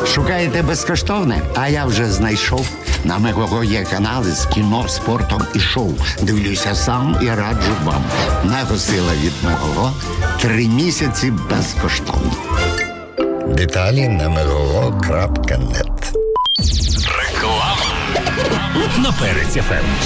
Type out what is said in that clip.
Шукаєте безкоштовне? А я вже знайшов. На Мегого є канали з кіно, спортом і шоу. Дивлюся сам і раджу вам. Мегосила від Мегого. 3 місяці безкоштовно. Деталі на megogo.net. Реклама на Перець ФМ.